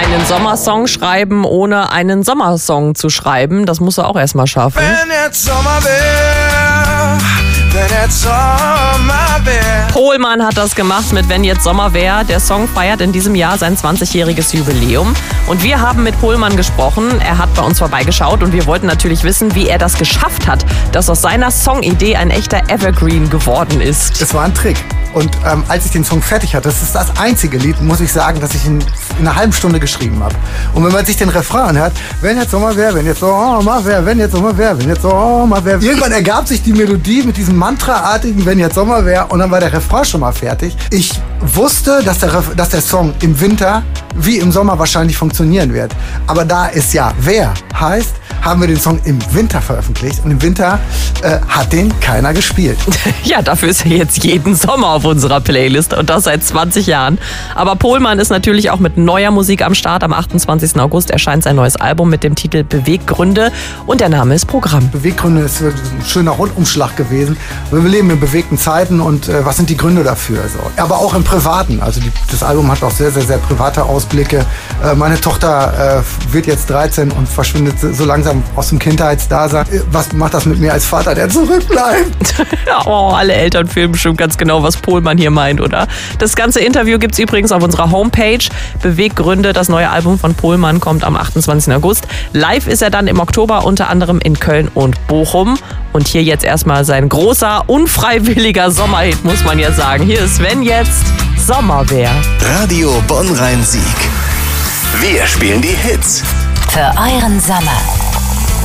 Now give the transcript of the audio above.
Einen Sommersong schreiben, ohne einen Sommersong zu schreiben, das musst du auch erstmal schaffen. Wenn jetzt Sommer wär, wenn jetzt Sommer wär. Pohlmann hat das gemacht mit Wenn jetzt Sommer wär. Der Song feiert in diesem Jahr sein 20-jähriges Jubiläum. Und wir haben mit Pohlmann gesprochen. Er hat bei uns vorbeigeschaut und wir wollten natürlich wissen, wie er das geschafft hat, dass aus seiner Songidee ein echter Evergreen geworden ist. Es war ein Trick. Und als ich den Song fertig hatte, das ist das einzige Lied, muss ich sagen, dass ich in einer halben Stunde geschrieben habe. Und wenn man sich den Refrain hört, wenn jetzt Sommer wär, wenn jetzt Sommer wär, wenn jetzt Sommer wär, wenn jetzt Sommer wär. Irgendwann ergab sich die Melodie mit diesem Mantraartigen, wenn jetzt Sommer wär, und dann war der Refrain schon mal fertig. Ich wusste, dass der Song im Winter wie im Sommer wahrscheinlich funktionieren wird. Aber da es ja wer heißt, haben wir den Song im Winter veröffentlicht. Und im Winter hat den keiner gespielt. Ja, dafür ist er jetzt jeden Sommer auf unserer Playlist und das seit 20 Jahren. Aber Pohlmann ist natürlich auch mit neuer Musik am Start. Am 28. August erscheint sein neues Album mit dem Titel Beweggründe und der Name ist Programm. Beweggründe ist ein schöner Rundumschlag gewesen. Wir leben in bewegten Zeiten und was sind die Gründe dafür? Also, aber auch im Privaten. Also das Album hat auch sehr, sehr, sehr private Ausblicke. Meine Tochter wird jetzt 13 und verschwindet so langsam aus dem Kindheitsdasein. Was macht das mit mir als Vater, der zurückbleibt? Oh, alle Eltern fühlen bestimmt ganz genau, was Pohlmann hier meint, oder? Das ganze Interview gibt's übrigens auf unserer Homepage. Beweggründe, das neue Album von Pohlmann kommt am 28. August. Live ist er dann im Oktober unter anderem in Köln und Bochum. Und hier jetzt erstmal sein großer, unfreiwilliger Sommerhit, muss man ja sagen. Hier ist Wenn jetzt Sommer wär. Radio Bonn-Rhein-Sieg. Wir spielen die Hits. Für euren Sommer.